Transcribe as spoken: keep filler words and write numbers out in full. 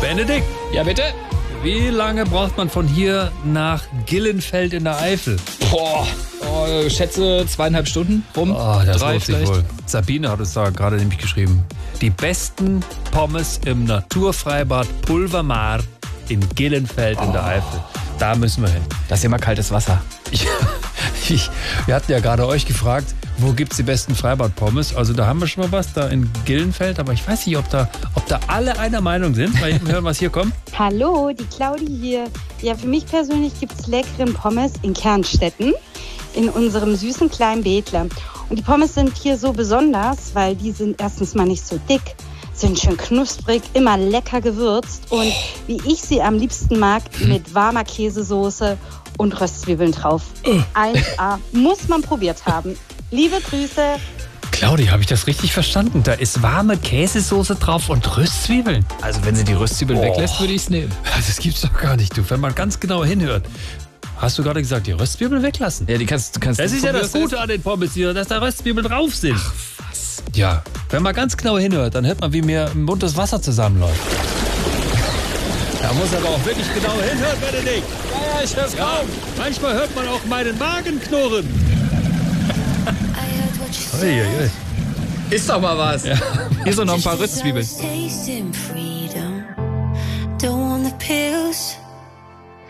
Benedikt? Ja, bitte? Wie lange braucht man von hier nach Gillenfeld in der Eifel? Boah, oh, schätze zweieinhalb Stunden rum. Oh, das Drei lohnt sich vielleicht. wohl. Sabine hat es da gerade nämlich geschrieben. Die besten Pommes im Naturfreibad Pulvermar in Gillenfeld in der Eifel. Da müssen wir hin. Das ist immer kaltes Wasser. Ich, ich, wir hatten ja gerade euch gefragt, wo gibt es die besten Freibad-Pommes? Also da haben wir schon mal was, da in Gillenfeld. Aber ich weiß nicht, ob da, ob da alle einer Meinung sind. Mal hören, was hier kommt. Hallo, die Claudi hier. Ja, für mich persönlich gibt es leckeren Pommes in Kernstetten, in unserem süßen kleinen Bethler. Und die Pommes sind hier so besonders, weil die sind erstens mal nicht so dick, sind schön knusprig, immer lecker gewürzt und wie ich sie am liebsten mag, mit warmer Käsesoße und Röstzwiebeln drauf. eins A, muss man probiert haben. Liebe Grüße. Claudi, habe ich das richtig verstanden? Da ist warme Käsesoße drauf und Röstzwiebeln. Also wenn sie die Röstzwiebeln Oh. weglässt, würde ich es nehmen. Das gibt's doch gar nicht, du. Wenn man ganz genau hinhört. Hast du gerade gesagt, die Röstzwiebeln weglassen? Ja, die kannst du kannst. Das ist ja das Gute an den Pommes hier, dass da Röstzwiebeln drauf sind. Ach, was? Ja, wenn man ganz genau hinhört, dann hört man, wie mir im Mund das Wasser zusammenläuft. Da muss aber auch wirklich genau hinhören, Benedikt. Ja, ja, ich hör's Ja, manchmal hört man auch meinen Magen knurren. Ui, ui, ui. Ist doch mal was. Ja. Hier sind noch ein paar Röstzwiebeln. Tasting freedom. Don't want the pills.